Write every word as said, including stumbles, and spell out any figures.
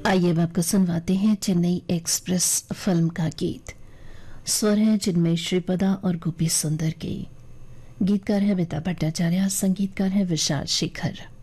आइए अब आपको सुनवाते हैं चेन्नई एक्सप्रेस फिल्म का गीत। स्वर है जिनमें श्रीपदा और गोपी सुंदर के। गीतकार है अमिताभ भट्टाचार्य, संगीतकार है विशाल शेखर।